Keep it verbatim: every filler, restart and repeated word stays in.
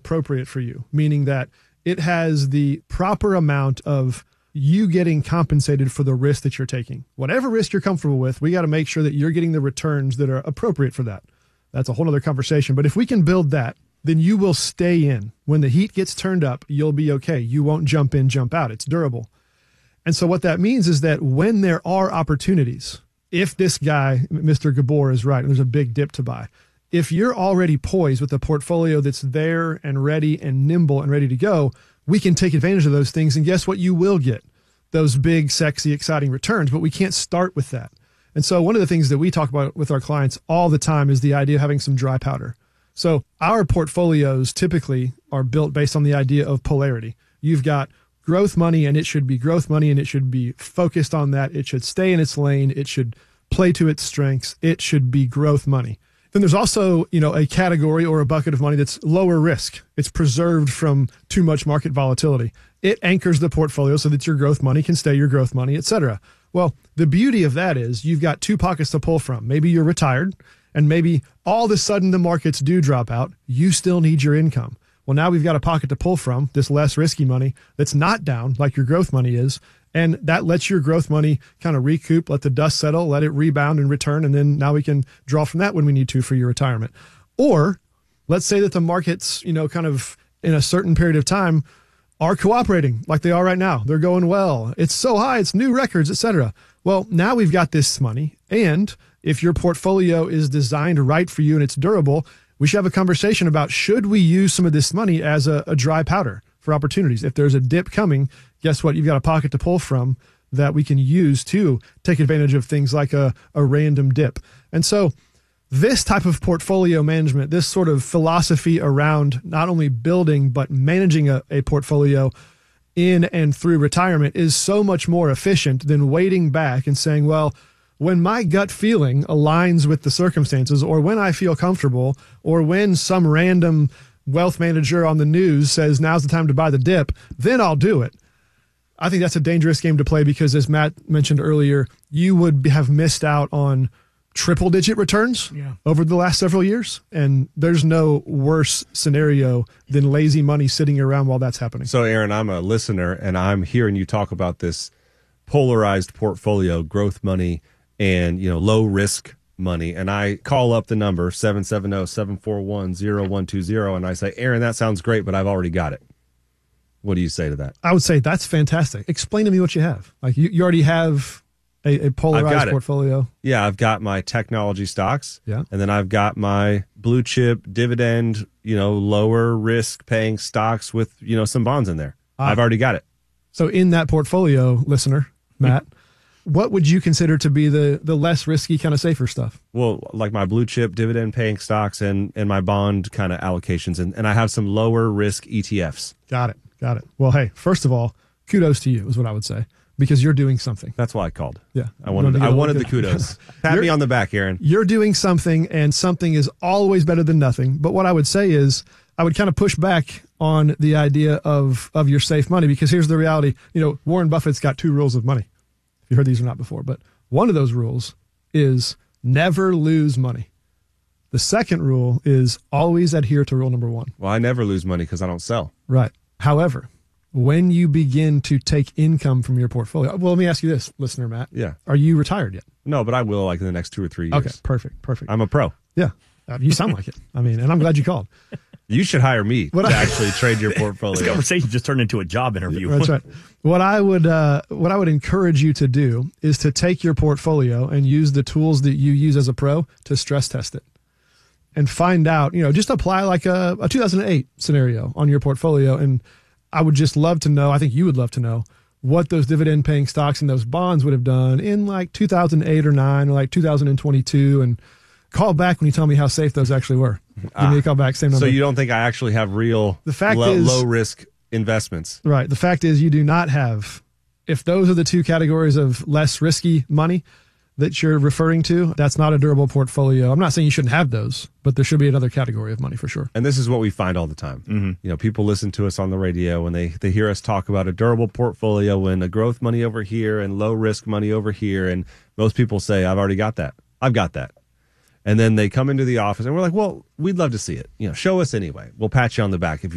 appropriate for you, meaning that it has the proper amount of you getting compensated for the risk that you're taking. Whatever risk you're comfortable with, we got to make sure that you're getting the returns that are appropriate for that. That's a whole other conversation. But if we can build that, then you will stay in. When the heat gets turned up, you'll be okay. You won't jump in, jump out. It's durable. And so what that means is that when there are opportunities, if this guy, Mister Gabor, is right, and there's a big dip to buy, if you're already poised with a portfolio that's there and ready and nimble and ready to go, we can take advantage of those things. And guess what? You will get those big, sexy, exciting returns, but we can't start with that. And so one of the things that we talk about with our clients all the time is the idea of having some dry powder. So our portfolios typically are built based on the idea of polarity. You've got growth money, and it should be growth money, and it should be focused on that. It should stay in its lane. It should play to its strengths. It should be growth money. Then there's also, you know, a category or a bucket of money that's lower risk. It's preserved from too much market volatility. It anchors the portfolio so that your growth money can stay your growth money, et cetera. Well, the beauty of that is you've got two pockets to pull from. Maybe you're retired, and maybe all of a sudden the markets do drop out. You still need your income. Well, now we've got a pocket to pull from, this less risky money that's not down like your growth money is. And that lets your growth money kind of recoup, let the dust settle, let it rebound and return. And then now we can draw from that when we need to for your retirement. Or let's say that the markets, you know, kind of in a certain period of time are cooperating like they are right now. They're going well. It's so high. It's new records, et cetera. Well, now we've got this money. And if your portfolio is designed right for you and it's durable, we should have a conversation about, should we use some of this money as a, a dry powder for opportunities? If there's a dip coming, guess what? You've got a pocket to pull from that we can use to take advantage of things like a, a random dip. And so this type of portfolio management, this sort of philosophy around not only building, but managing a, a portfolio in and through retirement is so much more efficient than waiting back and saying, well, when my gut feeling aligns with the circumstances, or when I feel comfortable, or when some random wealth manager on the news says now's the time to buy the dip, then I'll do it. I think that's a dangerous game to play because, as Matt mentioned earlier, you would have missed out on triple digit returns yeah. over the last several years. And there's no worse scenario than lazy money sitting around while that's happening. So, Aaron, I'm a listener, and I'm hearing you talk about this polarized portfolio, growth money, and, you know, low risk money. And I call up the number seven seven zero, seven four one, zero one two zero. And I say, Aaron, that sounds great, but I've already got it. What do you say to that? I would say that's fantastic. Explain to me what you have. Like you, you already have a, a polarized portfolio. Yeah. I've got my technology stocks. Yeah. And then I've got my blue chip dividend, you know, lower risk paying stocks with, you know, some bonds in there. Ah. I've already got it. So in that portfolio, listener, Matt, what would you consider to be the, the less risky, kind of safer stuff? Well, like my blue chip dividend paying stocks and, and my bond kind of allocations. And, and I have some lower risk E T Fs. Got it. Got it. Well, hey, first of all, kudos to you is what I would say, because you're doing something. That's why I called. Yeah. I wanted, I wanted the kudos. Pat me on the back, Aaron. You're doing something, and something is always better than nothing. But what I would say is I would kind of push back on the idea of, of your safe money, because here's the reality. You know, Warren Buffett's got two rules of money. You heard these or not before, but one of those rules is never lose money. The second rule is always adhere to rule number one. Well, I never lose money because I don't sell. Right. However, when you begin to take income from your portfolio, well, let me ask you this, listener Matt. Yeah. Are you retired yet? No, but I will, like in the next two or three years. Okay, perfect, perfect. I'm a pro. Yeah. Uh, you sound like it. I mean, and I'm glad you called. You should hire me what to I, actually trade your portfolio. This conversation just turned into a job interview. That's right. What I would uh, what I would encourage you to do is to take your portfolio and use the tools that you use as a pro to stress test it and find out, you know, just apply like a, a two thousand eight scenario on your portfolio. And I would just love to know, I think you would love to know, what those dividend paying stocks and those bonds would have done in like two thousand eight or nine or like two thousand twenty-two, and call back when you tell me how safe those actually were. Give ah, me a call back, same number. So you don't think I actually have real the fact low, is, low risk investments? Right. The fact is you do not have, if those are the two categories of less risky money that you're referring to, that's not a durable portfolio. I'm not saying you shouldn't have those, but there should be another category of money for sure. And this is what we find all the time. Mm-hmm. You know, people listen to us on the radio and they, they hear us talk about a durable portfolio and a growth money over here and low risk money over here. And most people say, I've already got that. I've got that. And then they come into the office and we're like, well, we'd love to see it. You know, show us anyway. We'll pat you on the back if you